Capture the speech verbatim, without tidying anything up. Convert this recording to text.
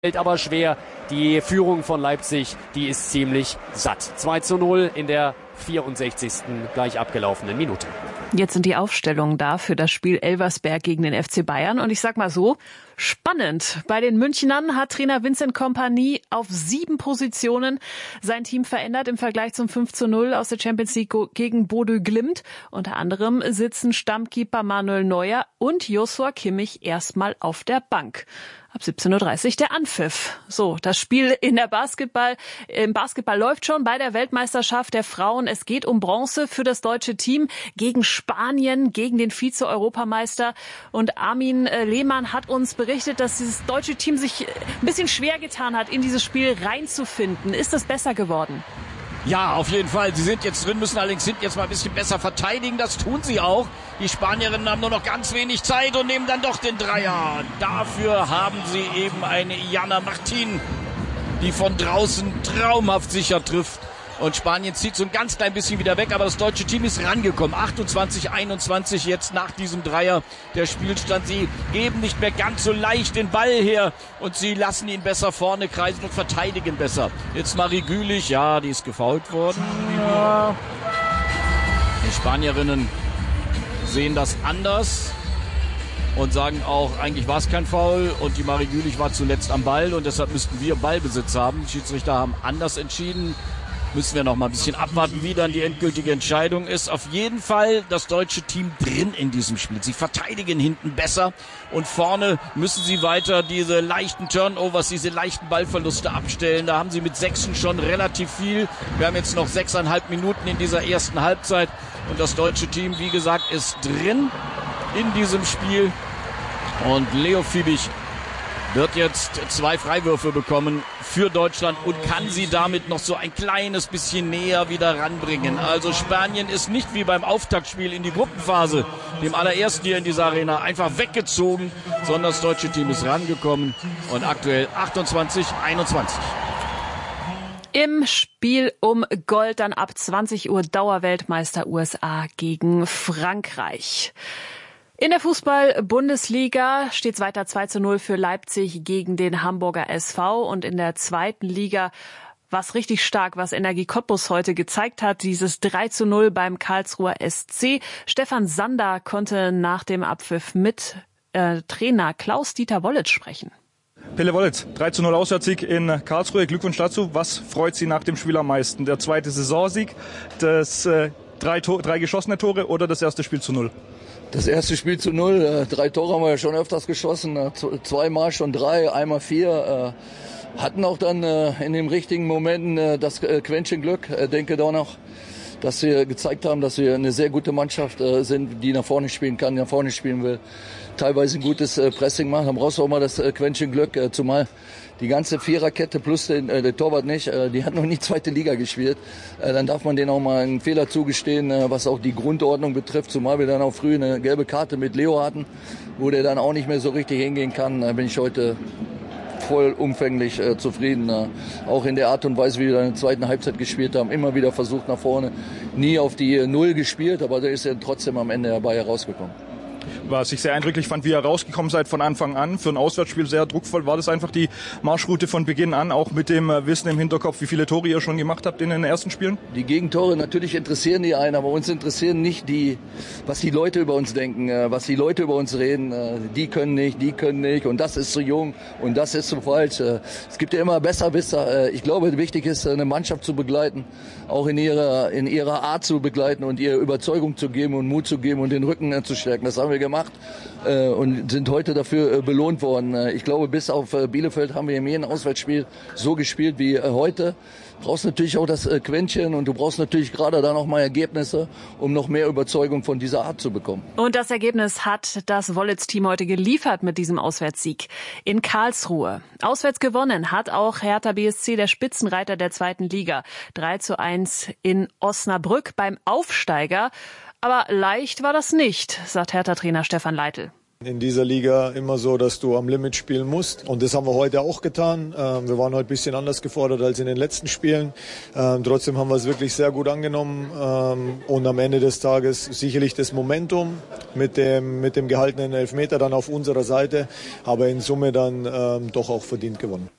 Fällt aber schwer. Die Führung von Leipzig, die ist ziemlich satt. zwei zu null in der vierundsechzigsten gleich abgelaufenen Minute. Jetzt sind die Aufstellungen da für das Spiel Elversberg gegen den F C Bayern. Und ich sag mal so, spannend. Bei den Münchnern hat Trainer Vincent Kompany auf sieben Positionen sein Team verändert im Vergleich zum fünf zu null aus der Champions League gegen Bodø Glimt. Unter anderem sitzen Stammkeeper Manuel Neuer und Joshua Kimmich erstmal auf der Bank. Ab siebzehn Uhr dreißig der Anpfiff. So, das Spiel in der Basketball, im Basketball läuft schon bei der Weltmeisterschaft der Frauen. Es geht um Bronze für das deutsche Team gegen Spanien, gegen den Vize-Europameister. Und Armin Lehmann hat uns berichtet, dass dieses deutsche Team sich ein bisschen schwer getan hat, in dieses Spiel reinzufinden. Ist das besser geworden? Ja, auf jeden Fall. Sie sind jetzt drin, müssen allerdings sind jetzt mal ein bisschen besser verteidigen. Das tun sie auch. Die Spanierinnen haben nur noch ganz wenig Zeit und nehmen dann doch den Dreier. Dafür haben sie eben eine Jana Martin, die von draußen traumhaft sicher trifft. Und Spanien zieht so ein ganz klein bisschen wieder weg, aber das deutsche Team ist rangekommen. achtundzwanzig einundzwanzig jetzt nach diesem Dreier der Spielstand. Sie geben nicht mehr ganz so leicht den Ball her und sie lassen ihn besser vorne kreisen und verteidigen besser. Jetzt Marie Gülich, ja, die ist gefoult worden. Ja. Die Spanierinnen sehen das anders und sagen auch, eigentlich war es kein Foul und die Marie Gülich war zuletzt am Ball und deshalb müssten wir Ballbesitz haben. Die Schiedsrichter haben anders entschieden. Müssen wir noch mal ein bisschen abwarten, wie dann die endgültige Entscheidung ist. Auf jeden Fall das deutsche Team drin in diesem Spiel. Sie verteidigen hinten besser und vorne müssen sie weiter diese leichten Turnovers, diese leichten Ballverluste abstellen. Da haben sie mit Sechsen schon relativ viel. Wir haben jetzt noch sechseinhalb Minuten in dieser ersten Halbzeit und das deutsche Team, wie gesagt, ist drin in diesem Spiel. Und Leo Fiebig wird jetzt zwei Freiwürfe bekommen für Deutschland und kann sie damit noch so ein kleines bisschen näher wieder ranbringen. Also Spanien ist nicht wie beim Auftaktspiel in die Gruppenphase, dem allerersten hier in dieser Arena, einfach weggezogen, sondern das deutsche Team ist rangekommen und aktuell achtundzwanzig einundzwanzig. Im Spiel um Gold dann ab zwanzig Uhr Dauerweltmeister U S A gegen Frankreich. In der Fußball-Bundesliga steht es weiter zwei zu null für Leipzig gegen den Hamburger S V. Und in der zweiten Liga war es richtig stark, was Energie Cottbus heute gezeigt hat. Dieses drei zu null beim Karlsruher S C. Stefan Sander konnte nach dem Abpfiff mit äh, Trainer Klaus-Dieter Wollitz sprechen. Pelle Wollitz, drei zu null Auswärtssieg in Karlsruhe. Glückwunsch dazu. Was freut Sie nach dem Spiel am meisten? Der zweite Saisonsieg, das äh, drei, Tor, drei geschossene Tore oder das erste Spiel zu null? Das erste Spiel zu null, äh, drei Tore haben wir ja schon öfters geschossen, äh, zweimal schon drei, einmal vier. Äh, hatten auch dann äh, in den richtigen Momenten äh, das äh, Quäntchen Glück. Äh, denke doch noch, dass wir gezeigt haben, dass wir eine sehr gute Mannschaft äh, sind, die nach vorne spielen kann, die nach vorne spielen will. Teilweise ein gutes äh, Pressing machen, dann brauchst du auch mal das äh, Quäntchen Glück, äh, zumal die ganze Viererkette plus den, äh, der Torwart nicht, äh, die hat noch nie zweite Liga gespielt. Äh, dann darf man denen auch mal einen Fehler zugestehen, äh, was auch die Grundordnung betrifft, zumal wir dann auch früh eine gelbe Karte mit Leo hatten, wo der dann auch nicht mehr so richtig hingehen kann. Da bin ich heute vollumfänglich äh, zufrieden. Äh, auch in der Art und Weise, wie wir in der zweiten Halbzeit gespielt haben, immer wieder versucht nach vorne, nie auf die äh, Null gespielt, aber der ist ja trotzdem am Ende dabei herausgekommen. Was ich sehr eindrücklich fand, wie ihr rausgekommen seid von Anfang an. Für ein Auswärtsspiel sehr druckvoll. War das einfach die Marschroute von Beginn an, auch mit dem Wissen im Hinterkopf, wie viele Tore ihr schon gemacht habt in den ersten Spielen? Die Gegentore, natürlich interessieren die einen, aber uns interessieren nicht die, was die Leute über uns denken, was die Leute über uns reden. Die können nicht, die können nicht und das ist zu jung und das ist zu falsch. Es gibt ja immer Besserwisser. Ich glaube, wichtig ist, eine Mannschaft zu begleiten, auch in ihrer, in ihrer Art zu begleiten und ihr Überzeugung zu geben und Mut zu geben und den Rücken zu stärken. Das haben wir gemacht äh, und sind heute dafür äh, belohnt worden. Äh, ich glaube, bis auf äh, Bielefeld haben wir in jedem Auswärtsspiel so gespielt wie äh, heute. Du brauchst natürlich auch das äh, Quäntchen und du brauchst natürlich gerade dann auch mal Ergebnisse, um noch mehr Überzeugung von dieser Art zu bekommen. Und das Ergebnis hat das Wollitz-Team heute geliefert mit diesem Auswärtssieg in Karlsruhe. Auswärts gewonnen hat auch Hertha B S C, der Spitzenreiter der zweiten Liga. drei zu eins in Osnabrück beim Aufsteiger. Aber leicht war das nicht, sagt Hertha-Trainer Stefan Leitl. In dieser Liga immer so, dass du am Limit spielen musst. Und das haben wir heute auch getan. Wir waren heute ein bisschen anders gefordert als in den letzten Spielen. Trotzdem haben wir es wirklich sehr gut angenommen. Und am Ende des Tages sicherlich das Momentum mit dem, mit dem gehaltenen Elfmeter dann auf unserer Seite. Aber in Summe dann doch auch verdient gewonnen.